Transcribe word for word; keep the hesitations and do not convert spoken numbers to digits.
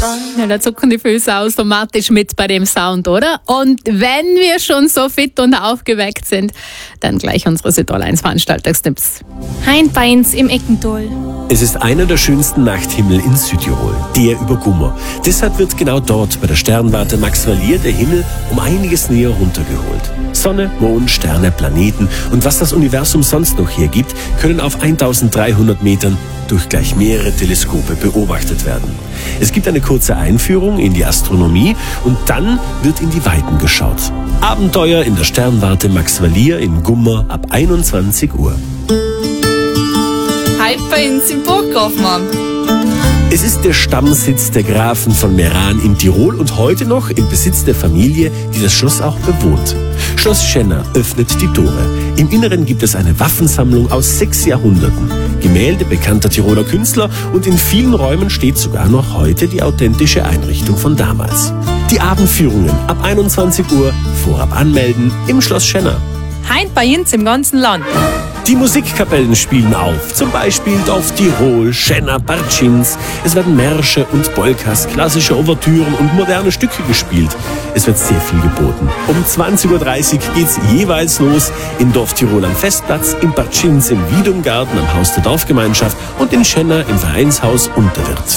Ja, da zucken die Füße automatisch mit bei dem Sound, oder? Und wenn wir schon so fit und aufgeweckt sind, dann gleich unsere Südtirol eins Veranstaltungstipps. Hein bei uns im Eckental. Es ist einer der schönsten Nachthimmel in Südtirol, der über Gummer. Deshalb wird genau dort bei der Sternwarte Maxwallier der Himmel um einiges näher runtergeholt. Sonne, Mond, Sterne, Planeten und was das Universum sonst noch hergibt, können auf eintausenddreihundert Metern durch gleich mehrere Teleskope beobachtet werden. Es gibt eine kurze Einführung in die Astronomie und dann wird in die Weiten geschaut. Abenteuer in der Sternwarte Maxwallier in Gummer ab einundzwanzig Uhr. Heute bei uns im Burggrafmann. Es ist der Stammsitz der Grafen von Meran in Tirol und heute noch im Besitz der Familie, die das Schloss auch bewohnt. Schloss Schenna öffnet die Tore. Im Inneren gibt es eine Waffensammlung aus sechs Jahrhunderten, Gemälde bekannter Tiroler Künstler und in vielen Räumen steht sogar noch heute die authentische Einrichtung von damals. Die Abendführungen ab einundzwanzig Uhr, vorab anmelden im Schloss Schenna. Heute bei uns im ganzen Land. Die Musikkapellen spielen auf, zum Beispiel Dorf Tirol, Schenna, Bartschins. Es werden Märsche und Polkas, klassische Ouvertüren und moderne Stücke gespielt. Es wird sehr viel geboten. Um zwanzig Uhr dreißig geht's jeweils los in Dorf Tirol am Festplatz, in Bartschins im Wiedumgarten am Haus der Dorfgemeinschaft und in Schenna im Vereinshaus Unterwirt.